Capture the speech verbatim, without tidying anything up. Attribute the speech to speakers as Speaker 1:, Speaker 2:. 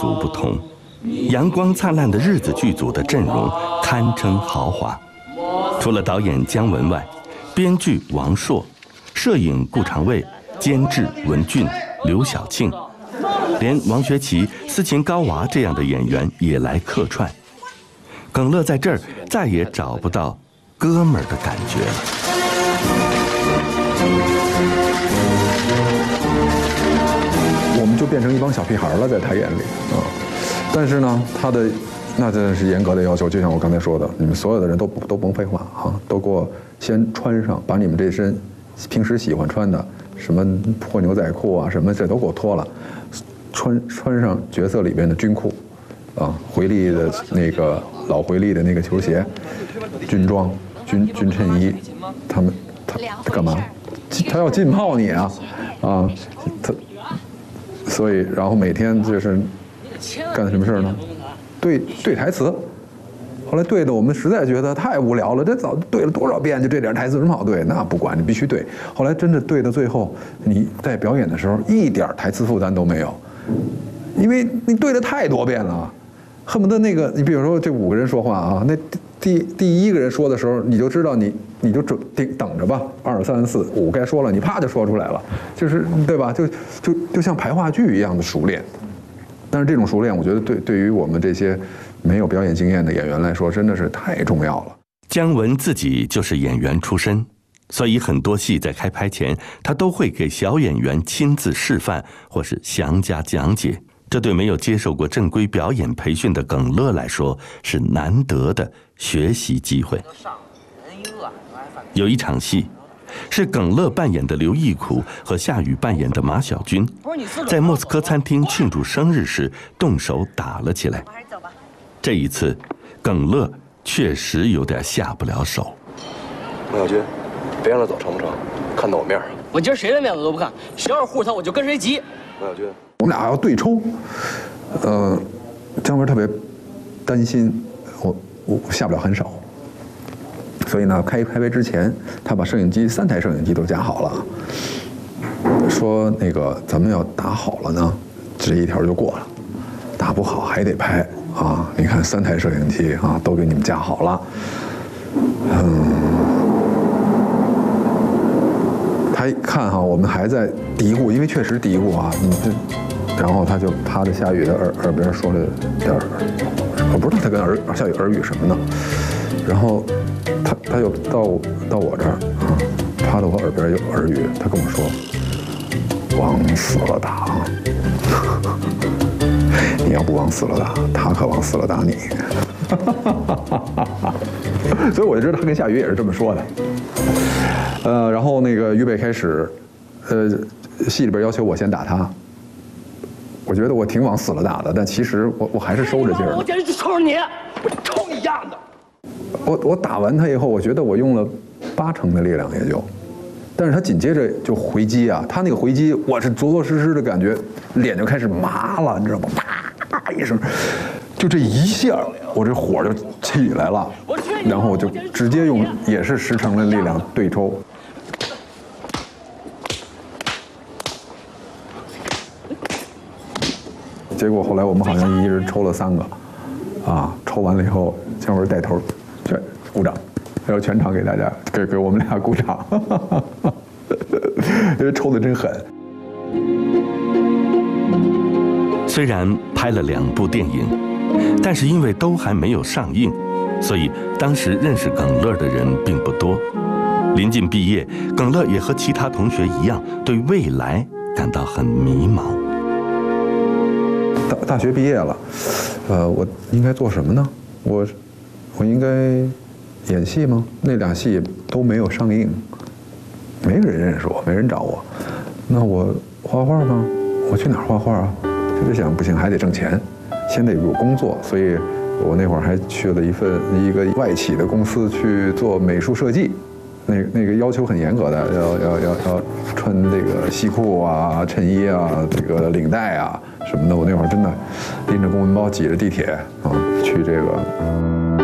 Speaker 1: 族不同，阳光灿烂的日子剧组的阵容堪称豪华。除了导演姜文外，编剧王朔、摄影顾长卫、监制文俊、刘晓庆，连王学圻、斯琴高娃这样的演员也来客串。耿乐在这儿再也找不到哥们儿的感觉了。
Speaker 2: 我们就变成一帮小屁孩了，在他眼里啊。但是呢，他的那真的是严格的要求，就像我刚才说的，你们所有的人都都甭废话啊，都给我先穿上，把你们这身平时喜欢穿的什么破牛仔裤啊，什么这都给我脱了，穿穿上角色里边的军裤，啊，回力的那个老回力的那个球鞋，军装、军军衬衣，他们他他干嘛？他要浸泡你啊，啊，他。所以，然后每天就是干什么事呢？对对台词。后来对的，我们实在觉得太无聊了，这早对了多少遍，就这点台词有什么好对？那不管，你必须对。后来真的对到最后，你在表演的时候一点台词负担都没有，因为你对了太多遍了，恨不得那个你比如说这五个人说话啊，那第第一个人说的时候，你就知道你你就准等着吧，二三四五该说了，你啪就说出来了，就是对吧？就就就像排话剧一样的熟练。但是这种熟练，我觉得对对于我们这些没有表演经验的演员来说，真的是太重要了。
Speaker 1: 姜文自己就是演员出身，所以很多戏在开拍前，他都会给小演员亲自示范或是详加讲解。这对没有接受过正规表演培训的耿乐来说，是难得的学习机会。有一场戏，是耿乐扮演的刘义苦和夏雨扮演的马小军，在莫斯科餐厅庆祝生日时动手打了起来。这一次，耿乐确实有点下不了手。
Speaker 3: 马小军，别让他走成不成？看到我面儿。
Speaker 4: 我今儿谁的面子都不看，谁要是护他，我就跟谁急。
Speaker 3: 马小军，
Speaker 2: 我们俩要对抽，呃，姜文特别担心我我下不了很少。所以呢，开开拍之前，他把摄影机三台摄影机都架好了，说那个咱们要打好了呢，这一条就过了；打不好还得拍啊！你看三台摄影机啊，都给你们架好了。嗯，他一看哈，我们还在嘀咕，因为确实嘀咕啊，你这，然后他就趴在夏雨的耳耳边说了点儿，我不知道他跟儿夏雨耳语什么呢，然后。他他又到到我这儿啊，趴到我耳边有耳语，他跟我说：“往死了打，你要不往死了打，他可往死了打你。”所以我就知道他跟夏雨也是这么说的。呃，然后那个预备开始，呃，戏里边要求我先打他，我觉得我挺往死了打的，但其实我我还是收着劲儿。
Speaker 4: 我简直就抽着你，我抽你样的。
Speaker 2: 我我打完他以后，我觉得我用了八成的力量也就，但是他紧接着就回击啊，他那个回击我是着着实实的感觉，脸就开始麻了，你知道吗？啪一声，就这一下，我这火就起来了，然后我就直接用也是十成的力量对抽。结果后来我们好像一人抽了三个，啊，抽完了以后，姜文带头。鼓掌，还有全场给大家给给我们俩鼓掌，因为抽的真狠。
Speaker 1: 虽然拍了两部电影，但是因为都还没有上映，所以当时认识耿乐的人并不多。临近毕业，耿乐也和其他同学一样，对未来感到很迷茫。
Speaker 2: 大大学毕业了，呃，我应该做什么呢？我我应该。演戏吗？那俩戏都没有上映，没人认识我，没人找我。那我画画吗？我去哪儿画画啊？就想不行，还得挣钱，先得有工作。所以我那会儿还去了一份一个外企的公司去做美术设计，那那个要求很严格的，要要要要穿这个西裤啊、衬衣啊、这个领带啊什么的。我那会儿真的拎着公文包，挤着地铁啊去这个。